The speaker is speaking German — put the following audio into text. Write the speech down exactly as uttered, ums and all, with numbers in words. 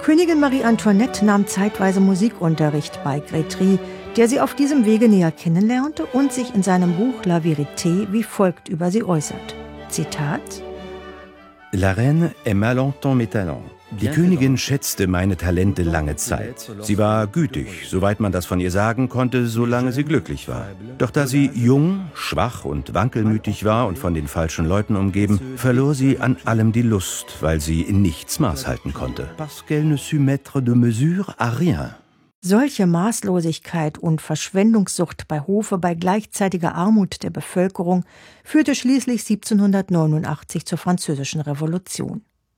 Königin Marie Antoinette nahm zeitweise Musikunterricht bei Grétry, der sie auf diesem Wege näher kennenlernte und sich in seinem Buch La Vérité wie folgt über sie äußert. Zitat: La reine aima longtemps mes talents. Die Königin schätzte meine Talente lange Zeit. Sie war gütig, soweit man das von ihr sagen konnte, solange sie glücklich war. Doch da sie jung, schwach und wankelmütig war und von den falschen Leuten umgeben, verlor sie an allem die Lust, weil sie in nichts Maß halten konnte. Parce qu'elle ne sut mettre de mesure à rien. Solche Maßlosigkeit und Verschwendungssucht bei Hofe bei gleichzeitiger Armut der Bevölkerung führte schließlich siebzehnhundertneunundachtzig zur Französischen Revolution.